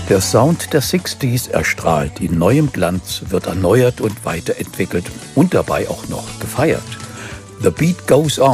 Der Sound der 60s erstrahlt in neuem Glanz, wird erneuert und weiterentwickelt und dabei auch noch gefeiert. The Beat Goes On